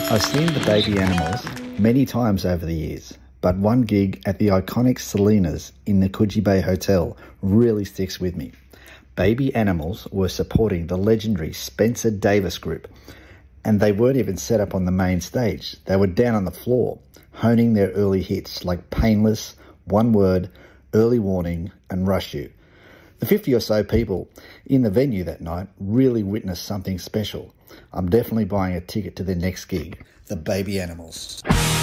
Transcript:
I've seen the Baby Animals many times over the years, but one gig at the iconic Salinas in the Coogee Bay Hotel really sticks with me. Baby Animals were supporting the legendary Spencer Davis Group, and they weren't even set up on the main stage. They were down on the floor, honing their early hits like Painless, One Word, Early Warning, and Rush You. The 50 or so people in the venue that night really witnessed something special. I'm definitely buying a ticket to their next gig, the Baby Animals.